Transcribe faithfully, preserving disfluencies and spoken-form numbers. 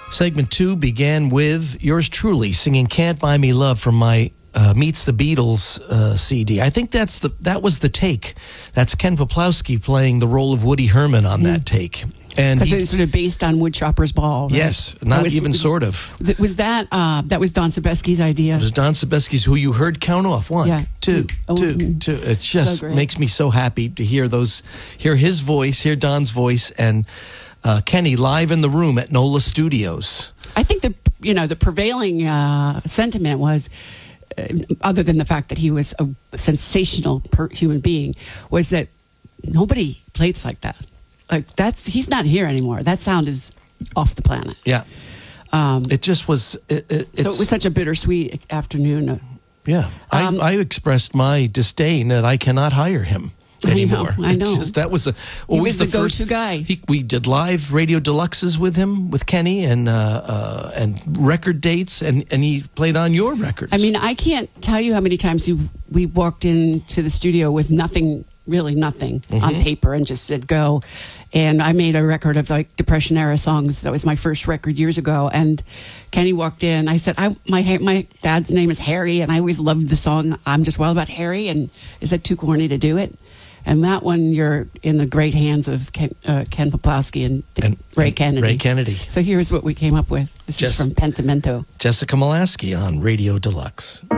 Segment two began with yours truly singing "Can't Buy Me Love" from my uh, Meets the Beatles uh, C D. I think that's the that was the take. That's Ken Poplawski playing the role of Woody Herman on mm. that take. And because it was sort of based on Woodchopper's Ball. Right? Yes, not was, even was, sort of. Was that uh, that was Don Sebesky's idea? It was Don Sebesky's, who you heard count off one, yeah. two, oh, two, mm. two. It just so makes me so happy to hear those, hear his voice, hear Don's voice, and uh, Kenny live in the room at NOLA Studios. I think the you know the prevailing uh, sentiment was, uh, other than the fact that he was a sensational per- human being, was that nobody plays like that. Like that's he's not here anymore. That sound is off the planet. Yeah, um, it just was. It, it, so it was such a bittersweet afternoon. Yeah, um, I, I expressed my disdain that I cannot hire him anymore. I know. I know. Just, that was a. He was the, the first, go-to guy. He, we did live radio deluxes with him, with Kenny, and uh, uh, and record dates, and, and he played on your records. I mean, I can't tell you how many times he, we walked into the studio with nothing. Really nothing mm-hmm. on paper and just said go. And I made a record of like Depression era songs. That was my first record years ago. And Kenny walked in. I said, I, my my dad's name is Harry, and I always loved the song I'm Just Wild About Harry. And is that too corny to do it? And that one, you're in the great hands of Ken, uh, Ken Poplawski and, and Ray and Kennedy. Ray Kennedy. So here's what we came up with. This Jess, is from Pentimento. Jessica Molaski on Radio Deluxe.